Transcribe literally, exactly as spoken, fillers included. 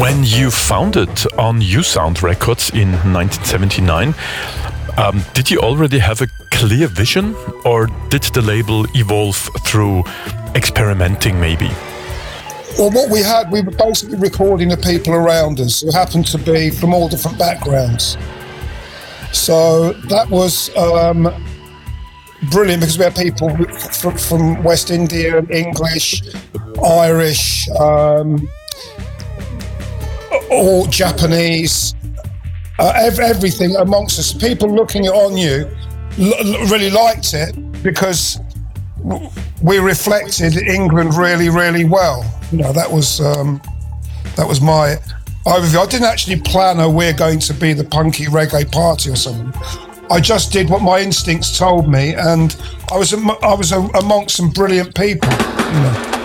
When you founded On You Sound Records in nineteen seventy-nine, um, did you already have a clear vision, or did the label evolve through experimenting maybe? Well, what we had, we were basically recording the people around us who happened to be from all different backgrounds. So that was um, brilliant, because we had people from, from West India, English, Irish, um, or Japanese, uh, ev- everything amongst us. People looking at On You l- really liked it because w- we reflected England really, really well. You know, that was um, that was my overview. I didn't actually plan, oh, we're going to be the punky reggae party or something. I just did what my instincts told me, and I was am- I was a- amongst some brilliant people. You know.